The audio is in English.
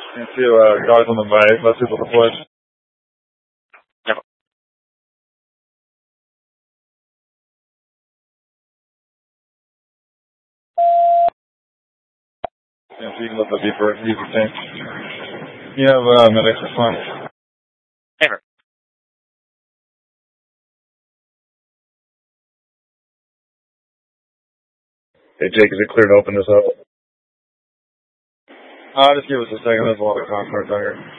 And see guys on the way. Let's see what the flight. Yep. Yeah, so you can let that be for a user tank. You have medics or fine. Ever. Hey Jake, is it clear to open this up? Just give us a second. There's a lot of conference out here.